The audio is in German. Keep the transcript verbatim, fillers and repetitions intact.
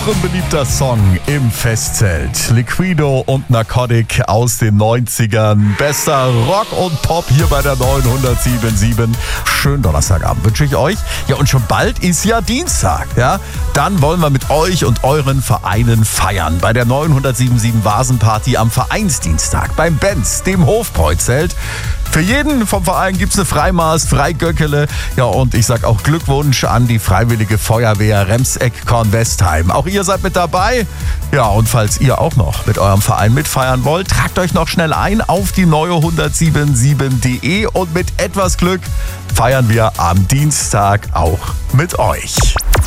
Auch ein beliebter Song im Festzelt. Liquido und Narcotic aus den neunzigern. Bester Rock und Pop hier bei der neunhundertsieben Komma sieben. Schönen Donnerstagabend wünsche ich euch. Ja, und schon bald ist ja Dienstag. Ja? Dann wollen wir mit euch und euren Vereinen feiern. Bei der neunhundertsieben Komma sieben Vasenparty am Vereinsdienstag. Beim Benz, dem Hofbräuzelt. Für jeden vom Verein gibt es eine Freimaß, Freigöckele. Ja, und ich sag auch Glückwunsch an die Freiwillige Feuerwehr Remseck-Kornwestheim. Auch ihr seid mit dabei. Ja, und falls ihr auch noch mit eurem Verein mitfeiern wollt, tragt euch noch schnell ein auf die neue hundertsiebenundsiebzig punkt de und mit etwas Glück feiern wir am Dienstag auch mit euch.